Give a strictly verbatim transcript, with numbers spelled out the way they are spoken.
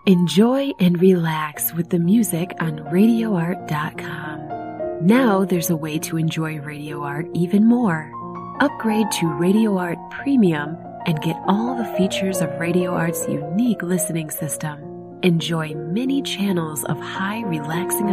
Enjoy and relax with the music on radio art dot com. Now there's a way to enjoy Radio Art even more. Upgrade to Radio Art Premium and get all the features of Radio Art's unique listening system. Enjoy many channels of high relaxing